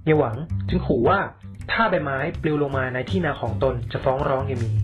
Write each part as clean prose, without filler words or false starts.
เยหวังจึงขู่ว่าถ้าใบไม้ปลิวลงมาในที่นาของตนจะฟ้องร้องเยมี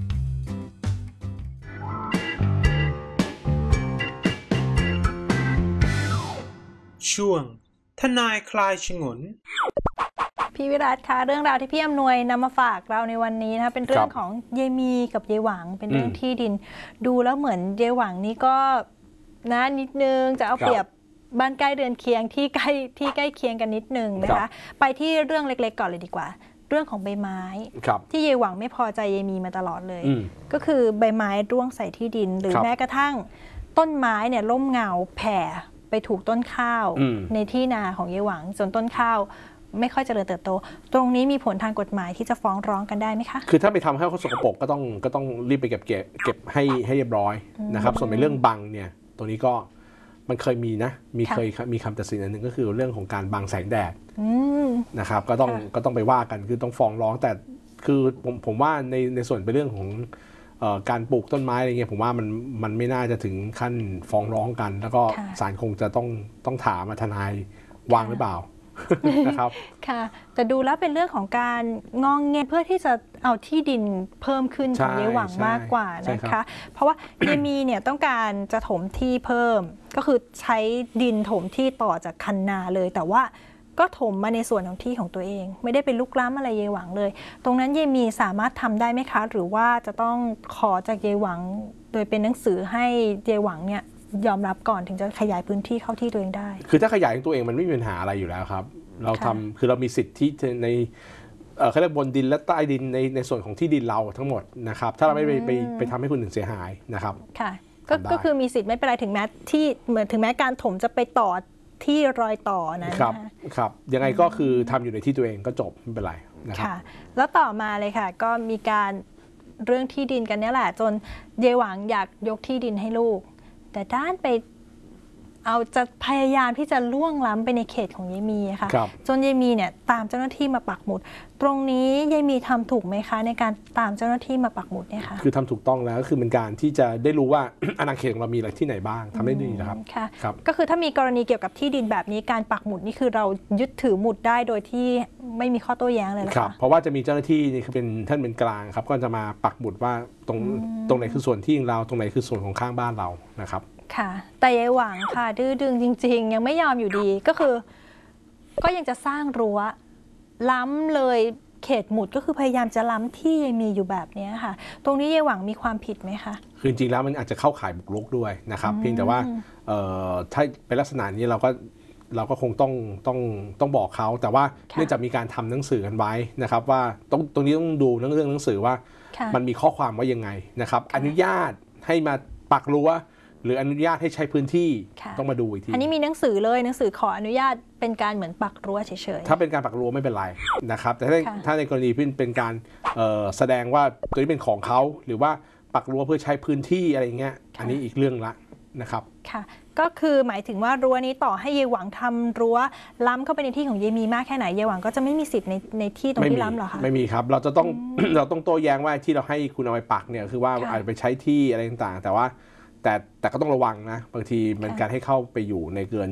ช่วงทนายคลายฉงนพี่วิรัตคะเรื่องราวที่พี่อำนวยนำมาฝากเราในวันนี้นะคะเป็นเรื่องของเยมีกับเยหวังเป็นเรื่องที่ดินดูแล้วเหมือนเยหวังนี่ก็นะนิดนึงจะเอาเปรียบบ้านใกล้เรือนเคียงที่ใกล้เคียงกันนิดนึงนะคะไปที่เรื่องเล็กๆก่อนเลยดีกว่าเรื่องของใบไม้ที่เยหวังไม่พอใจเยมีมาตลอดเลยก็คือใบไม้ร่วงใส่ที่ดินหรือแม้กระทั่งต้นไม้เนี่ยร่มเงาแผ่ไปถูกต้นข้าวในที่นาของเยหวังจนต้นข้าวไม่ค่อยเจริญเติบโตตรงนี้มีผลทางกฎหมายที่จะฟ้องร้องกันได้ไหมคะคือถ้าไปทำให้เขาสกปรกก็ต้องรีบไปเก็บให้เรียบร้อยนะครับส่วนในเรื่องบังเนี่ยตรงนี้ก็มันเคยมีนะมีคำตัดสินอันหนึ่งก็คือเรื่องของการบังแสงแดดนะครับก็ต้องไปว่ากันคือต้องฟ้องร้องแต่คือผมว่าในส่วนเป็นเรื่องของการปลูกต้นไม้อะไรเงี้ยผมว่ามันไม่น่าจะถึงขั้นฟ้องร้องกันแล้วก็ศาลคงจะต้องถามทนายวางหรือเปล่านะครับค่ะแต่ดูแล้วเป็นเรื่องของการงองเงเพื่อที่จะเอาที่ดินเพิ่มขึ้นของเยหวังมากกว่านะคะเพราะว่าเยมีเนี่ยต้องการจะถมที่เพิ่มก็คือใช้ดินถมที่ต่อจากคันนาเลยแต่ว่าก็ถมมาในส่วนของที่ของตัวเองไม่ได้เป็นลุกล้ำอะไรเยหวังเลยตรงนั้นเยมีสามารถทำได้ไหมคะหรือว่าจะต้องขอจากเยหวังโดยเป็นหนังสือให้เยหวังเนี่ยยอมรับก่อนถึงจะขยายพื้นที่เข้าที่ตัวเองได้คือถ้าขยายตัวเองมันไม่มีปัญหาอะไรอยู่แล้วครับเราทำคือเรามีสิทธิ์ที่ในเขาเรียกบนดินและใต้ดินในส่วนของที่ดินเราทั้งหมดนะครับถ้าเราไม่ไปทำให้คนอื่นเสียหายนะครับค่ะก็คือมีสิทธิ์ไม่เป็นไรถึงแม้การถมจะไปต่อที่รอยต่อนะครับยังไงก็คือทำอยู่ในที่ตัวเองก็จบไม่เป็นไรนะครับแล้วต่อมาเลยค่ะก็มีการเรื่องที่ดินกันนี่แหละจนเยหวังอยากยกที่ดินให้ลูกแต่ด้านไปเอาจะพยายามที่จะล่วงล้ำไปในเขตของเยมีค่ะจนเยมีเนี่ยตามเจ้าหน้าที่มาปักหมุดตรงนี้เยมีทำถูกไหมคะในการตามเจ้าหน้าที่มาปักหมุดเนี่ยค่ะคือทำถูกต้องแล้วก็คือเป็นการที่จะได้รู้ว่า อาณาเขตของเรามีอะไรที่ไหนบ้างทำได้ดีนะครับค่ะก็คือถ้ามีกรณีเกี่ยวกับที่ดินแบบนี้การปักหมุดนี่คือเรายึดถือหมุดได้โดยที่ไม่มีข้อโต้แย้งเลยครับเพราะว่าจะมีเจ้าหน้าที่นี่คือเป็นท่านเป็นกลางครับก็จะมาปักหมุดว่าตรงไหนคือส่วนที่ของเราตรงไหนคือส่วนของข้างบ้านเรานะครับค่ะแต่เยหวังค่ะดื้อดึงจริงๆยังไม่ยอมอยู่ดีก็คือก็ยังจะสร้างรั้วล้ำเลยเขตหมุดก็คือพยายามจะล้ำที่ยังมีอยู่แบบนี้ค่ะตรงนี้เยหวังมีความผิดไหมคะคือจริงๆแล้วมันอาจจะเข้าข่ายบุกรุกด้วยนะครับเพียงแต่ว่าถ้าเป็นลักษณะนี้เราก็คงต้องบอกเขาแต่ว่าเนื่องจากมีการทำหนังสือกันไว้นะครับว่าตรงนี้ต้องดูเรื่องหนังสือว่ามันมีข้อความว่ายังไงนะครับอนุญาตให้มาปักรั้วหรืออนุญาตให้ใช้พื้นที่ต้องมาดูอีกทีอันนี้มีหนังสือเลยหนังสือขออนุญาตเป็นการเหมือนปักรั้วเฉยๆถ้าเป็นการปักรั้วไม่เป็นไรนะครับแต่ถ้าในกรณีเป็นการแสดงว่าตัวนี้เป็นของเขาหรือว่าปักรั้วเพื่อใช้พื้นที่อะไรเงี้ยอันนี้อีกเรื่องละนะครับค่ะก็คือหมายถึงว่ารั้วนี้ต่อให้เยหวังทำรั้วล้ำเข้าไปในที่ของเยมีมากแค่ไหนเยหวังก็จะไม่มีสิทธิ์ในที่ตรงที่ล้ำหรอคะไม่มีครับเราต้องโต้แย้งว่าที่เราให้คุณเอาไปปักเนี่ยคือว่าอาจจะไปใช้ที่อะไรต่างๆแต่ก็ต้องระวังนะบางทีมันการให้เข้าไปอยู่ในเกิน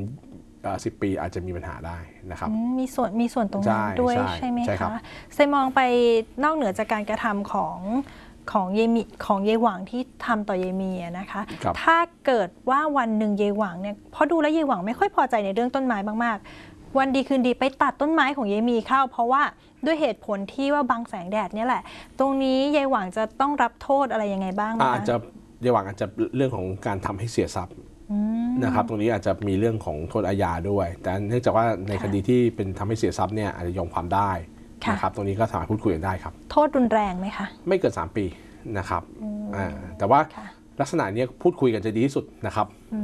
10 ปีอาจจะมีปัญหาได้นะครับมีส่วนตรงนั้นด้วยใช่ไหมคะเซมองไปนอกเหนือจากการกระทำของเยหวังที่ทำต่อเยมีนะคะถ้าเกิดว่าวันหนึ่งเยหวังเนี่ยเพราะดูแล้วเยหวังไม่ค่อยพอใจในเรื่องต้นไม้มากๆวันดีคืนดีไปตัดต้นไม้ของเยมีเข้าเพราะว่าด้วยเหตุผลที่ว่าบังแสงแดดนี่แหละตรงนี้เยหวังจะต้องรับโทษอะไรยังไงบ้างไหมอาจจะเยหวังอาจจะเรื่องของการทำให้เสียทรัพย์นะครับตรงนี้อาจจะมีเรื่องของโทษอาญาด้วยแต่เนื่องจากว่าในคดีที่เป็นทำให้เสียทรัพย์เนี่ยอาจจะยอมความได้นะครับตรงนี้ก็สามารถพูดคุยกันได้ครับโทษรุนแรงไหมคะไม่เกิน3 ปีนะครับแต่ว่าลักษณะนี้พูดคุยกันจะดีที่สุดนะครับ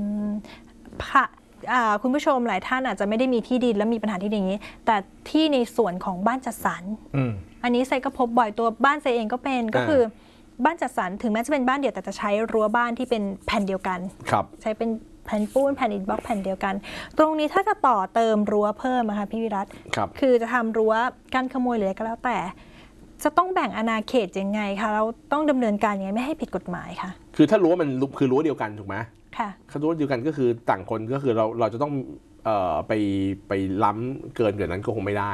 คุณผู้ชมหลายท่านอาจจะไม่ได้มีที่ดินและมีปัญหาที่ดินอย่างนี้แต่ที่ในส่วนของบ้านจัดสรรอันนี้ไซก็พบบ่อยตัวบ้านไซเองก็เป็นก็คือบ้านจัดสรรถึงแม้จะเป็นบ้านเดี่ยวแต่จะใช้รั้วบ้านที่เป็นแผ่นเดียวกันใช้เป็นแผ่นปูนแผ่นอิฐบล็อกแผ่นเดียวกันตรงนี้ถ้าจะต่อเติมรั้วเพิ่มนะคะพี่วิรัตคือจะทำรั้วกันขโมยหรืออะไรก็แล้วแต่จะต้องแบ่งอาณาเขตยังไงคะเราต้องดำเนินการยังไงไม่ให้ผิดกฎหมายคะคือถ้ารั้วมันคือรั้วเดียวกันถูกไหมค่ะรั้วเดียวกันก็คือต่างคนก็คือเราจะต้องไปล้ำเกินนั้นก็คงไม่ได้